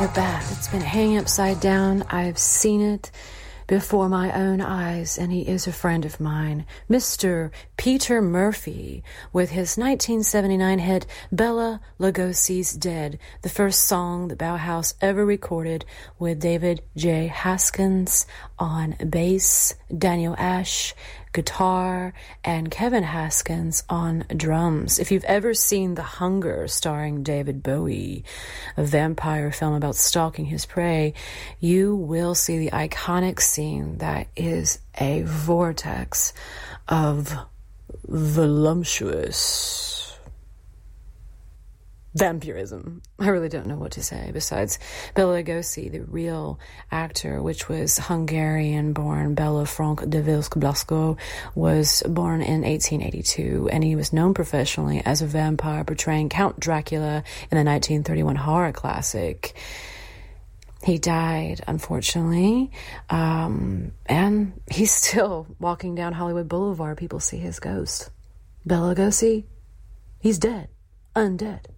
We're back. It's been hanging upside down. I've seen it before my own eyes, and he is a friend of mine, Mr. Peter Murphy, with his 1979 hit Bela Lugosi's Dead, the first song that Bauhaus ever recorded, with David J. Haskins on bass, Daniel Ash guitar, and Kevin Haskins on drums. If you've ever seen The Hunger, starring David Bowie, a vampire film about stalking his prey, you will see the iconic scene that is a vortex of voluptuous vampirism. I really don't know what to say besides Bela Lugosi, the real actor, which was Hungarian-born Bela Frank de Vills-Blasco, was born in 1882, and he was known professionally as a vampire portraying Count Dracula in the 1931 horror classic. He died, unfortunately, and he's still walking down Hollywood Boulevard. People see his ghost. Bela Lugosi, he's dead, undead.